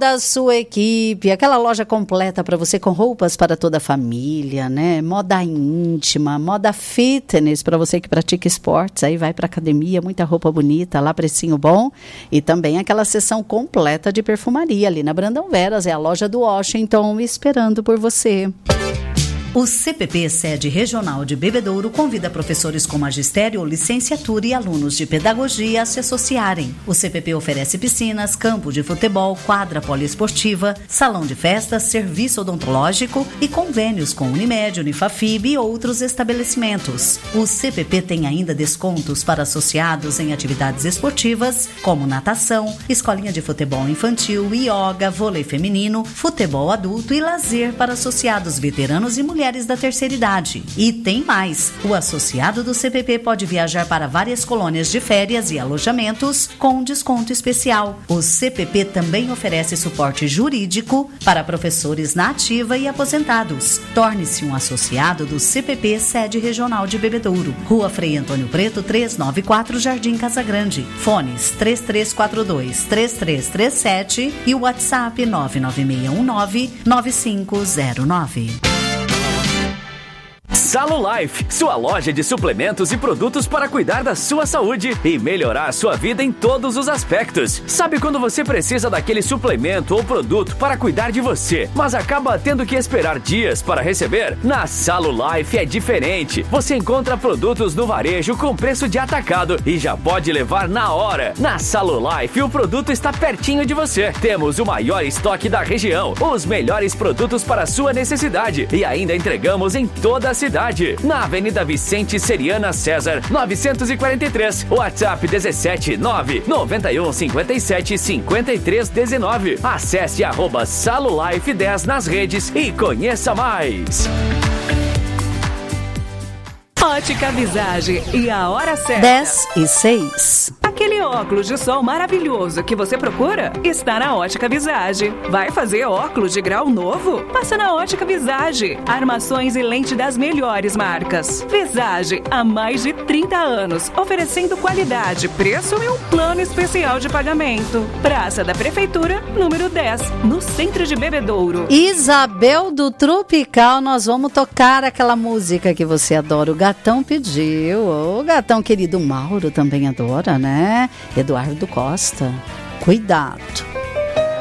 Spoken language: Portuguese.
toda a sua equipe, aquela loja completa para você com roupas para toda a família, né? Moda íntima, moda fitness para você que pratica esportes, aí vai para academia, muita roupa bonita, lá precinho bom, e também aquela seção completa de perfumaria ali na Brandão Veras, é a loja do Washington esperando por você. O CPP Sede Regional de Bebedouro convida professores com magistério, licenciatura e alunos de pedagogia a se associarem. O CPP oferece piscinas, campo de futebol, quadra poliesportiva, salão de festas, serviço odontológico e convênios com Unimed, Unifafib e outros estabelecimentos. O CPP tem ainda descontos para associados em atividades esportivas, como natação, escolinha de futebol infantil, ioga, vôlei feminino, futebol adulto e lazer para associados veteranos e mulheres da terceira idade. E tem mais! O associado do CPP pode viajar para várias colônias de férias e alojamentos com desconto especial. O CPP também oferece suporte jurídico para professores na ativa e aposentados. Torne-se um associado do CPP Sede Regional de Bebedouro. Rua Frei Antônio Preto, 394, Jardim Casagrande. Fones 3342-3337 e o WhatsApp 99619-9509. Salo Life, sua loja de suplementos e produtos para cuidar da sua saúde e melhorar a sua vida em todos os aspectos. Sabe quando você precisa daquele suplemento ou produto para cuidar de você, mas acaba tendo que esperar dias para receber? Na Salo Life é diferente. Você encontra produtos no varejo com preço de atacado e já pode levar na hora. Na Salo Life o produto está pertinho de você. Temos o maior estoque da região, os melhores produtos para a sua necessidade e ainda entregamos em toda a cidade. Na Avenida Vicente Seriana César, 943, WhatsApp 17 991 57 53 19. Acesse @SaloLife10 nas redes e conheça mais. Ótica Visage e a hora certa. 10:06. Aquele óculos de sol maravilhoso que você procura está na Ótica Visage. Vai fazer óculos de grau novo? Passa na Ótica Visage. Armações e lente das melhores marcas. Visage, há mais de 30 anos, oferecendo qualidade, preço e um plano especial de pagamento. Praça da Prefeitura, número 10, no centro de Bebedouro. Isabel do Tropical, nós vamos tocar aquela música que você adora. O Gatão pediu. O Gatão querido Mauro também adora, né? Eduardo Costa. Cuidado.